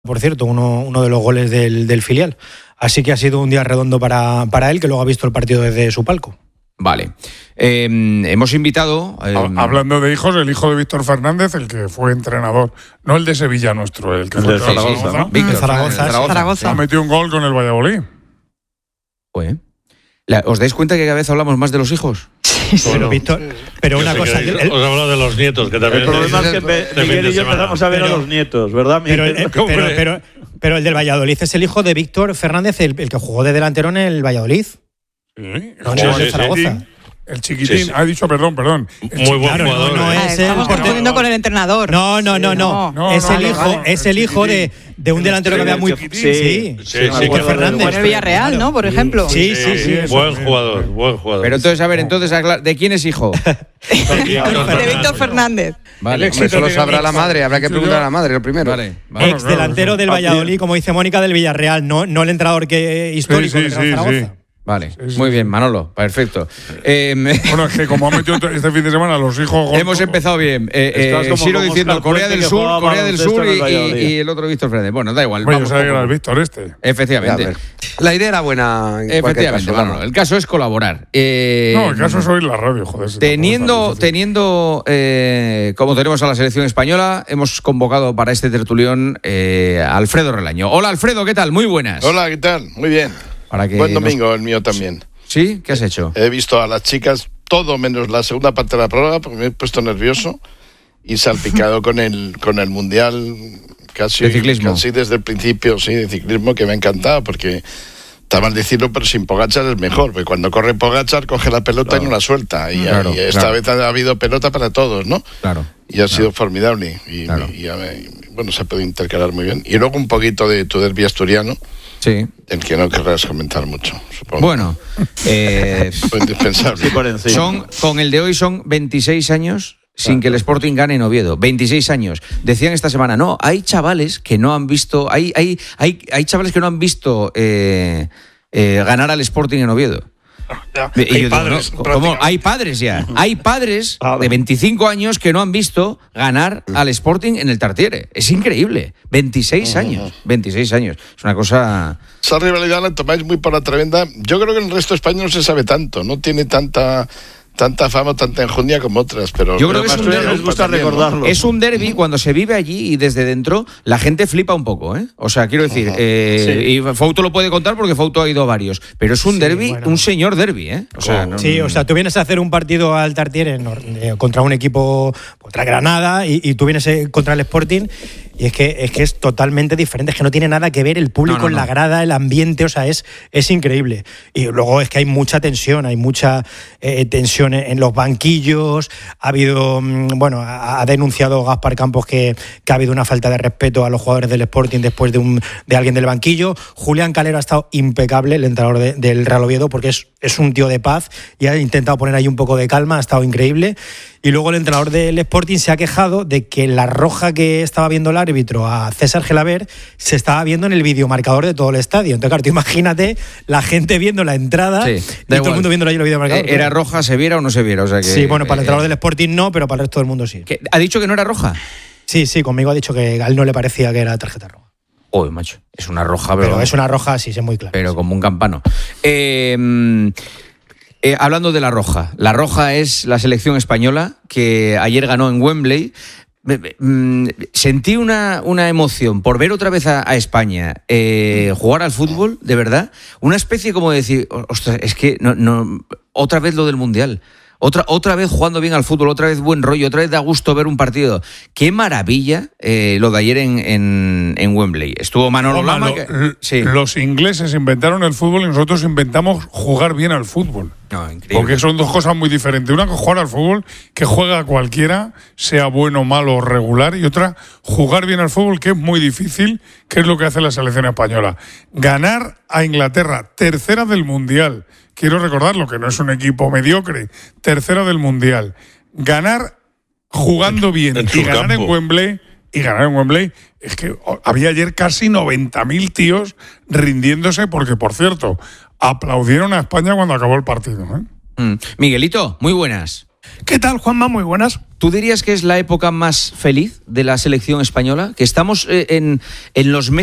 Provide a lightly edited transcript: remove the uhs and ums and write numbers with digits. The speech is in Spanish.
por cierto, uno de los goles del filial. Así que ha sido un día redondo para él, que luego ha visto el partido desde su palco. Vale. Hemos invitado... Hablando de hijos, el hijo de Víctor Fernández, el que fue entrenador, no el de Sevilla nuestro, el que fue de Zaragoza, ¿no? Víctor Zaragoza. Ha metido un gol con el Valladolid. Pues, ¿os dais cuenta que cada vez hablamos más de los hijos? Pero, Víctor, pero una cosa... Os hablo de los nietos, que también... El problema es que Miguel y yo empezamos a ver a los nietos, ¿verdad, Miguel? Pero el del Valladolid es el hijo de Víctor Fernández, el que jugó de delantero en el Valladolid. Sí, Zaragoza. El chiquitín, Sí. ha dicho perdón. Muy buen jugador. No es Estamos confundiendo con el entrenador. No. Es el hijo de un delantero que había muy... Sí. Víctor Fernández. Con el Villarreal, ¿no? Por ejemplo. Sí. Buen jugador. Pero entonces, a ver, ¿de quién es hijo? De Víctor Fernández. Vale. Eso lo sabrá la madre, habrá que preguntar a la madre lo primero. Vale. Ex delantero del Valladolid, como dice Mónica, del Villarreal, no el entrenador histórico del Zaragoza. Vale, muy bien, Manolo, perfecto. Bueno, es que como ha metido este fin de semana los hijos... Hemos empezado bien. Siro diciendo Corea del Sur y el otro Víctor Fernández. Bueno, da igual. Yo sabía que era el Víctor este. Efectivamente. La idea era buena en Efectivamente, caso, Manolo. El caso es colaborar. No, el caso es oír la radio, joder. Teniendo como tenemos a la selección española, hemos convocado para este tertulión a Alfredo Relaño. Hola, Alfredo, ¿qué tal? Muy buenas. Hola, ¿qué tal? Muy bien. Buen domingo, el mío también. ¿Sí? ¿Qué has hecho? He visto a las chicas todo menos la segunda parte de la prórroga porque me he puesto nervioso y salpicado con el Mundial casi desde el principio, sí, de ciclismo, que me ha encantado porque está mal decirlo, pero sin Pogačar es mejor, porque cuando corre Pogačar coge la pelota y no la suelta y esta vez ha habido pelota para todos, ¿no? Claro. Y ha sido formidable y bueno, se ha podido intercalar muy bien. Y luego un poquito de tu derbi asturiano. Sí. El que no querrás comentar mucho, supongo. Bueno, fue indispensable. Con el de hoy son 26 años sin que el Sporting gane en Oviedo. 26 años. Decían esta semana, no, hay chavales que no han visto, hay chavales que no han visto ganar al Sporting en Oviedo. Hay padres. ¿Cómo? Hay padres ya. Hay padres de 25 años que no han visto ganar al Sporting en el Tartiere. Es increíble. 26 años. 26 años. Es una cosa... Esa rivalidad la tomáis muy por la tremenda. Yo creo que en el resto de España no se sabe tanto. No tiene tanta fama, tanta enjundia como otras, pero yo creo que es un derbi, les gusta recordarlo. Es un derbi cuando se vive allí y desde dentro la gente flipa un poco, ¿eh? O sea, quiero decir, y Fouto lo puede contar porque Fouto ha ido a varios, pero es un derbi, un señor derbi, ¿eh? O sea, o sea, tú vienes a hacer un partido al Tartiere contra un equipo, contra Granada, y tú vienes contra el Sporting, y es que es totalmente diferente, es que no tiene nada que ver el público en la grada, el ambiente, o sea, es increíble. Y luego es que hay mucha tensión, tensión en los banquillos, ha habido, ha denunciado Gaspar Campos que ha habido una falta de respeto a los jugadores del Sporting después de alguien del banquillo. Julián Calero ha estado impecable, el entrenador del Real Oviedo, porque es un tío de paz y ha intentado poner ahí un poco de calma, ha estado increíble. Y luego el entrenador del Sporting se ha quejado de que la roja que estaba viendo el árbitro a César Gelabert se estaba viendo en el videomarcador de todo el estadio. Entonces, claro, tú imagínate la gente viendo la entrada y todo el mundo viendo ahí el videomarcador. ¿Era roja, se viera o no se viera? O sea que, sí, bueno, para el entrenador del Sporting no, pero para el resto del mundo sí. ¿Ha dicho que no era roja? Sí, conmigo ha dicho que a él no le parecía que era tarjeta roja. Uy, macho, es una roja, pero es una roja, sí, es muy claro. Pero como un campano. Hablando de la roja es la selección española que ayer ganó en Wembley. Sentí una emoción por ver otra vez a España jugar al fútbol, de verdad. Una especie como de decir, ostras, es que no otra vez lo del Mundial. Otra vez jugando bien al fútbol, otra vez buen rollo, otra vez da gusto ver un partido. Qué maravilla lo de ayer en Wembley. Estuvo Manolo Lama. Los ingleses inventaron el fútbol y nosotros inventamos jugar bien al fútbol. Increíble. Porque son dos cosas muy diferentes. Una, jugar al fútbol, que juega cualquiera, sea bueno, malo o regular. Y otra, jugar bien al fútbol, que es muy difícil, que es lo que hace la selección española. Ganar a Inglaterra, tercera del Mundial. Quiero recordarlo, que no es un equipo mediocre. Tercera del Mundial. Ganar jugando bien y ganar en Wembley. Y ganar en Wembley, es que había ayer casi 90.000 tíos rindiéndose porque, por cierto, aplaudieron a España cuando acabó el partido, ¿eh? Miguelito, muy buenas. ¿Qué tal, Juanma? Muy buenas. ¿Tú dirías que es la época más feliz de la selección española? Que estamos en los meses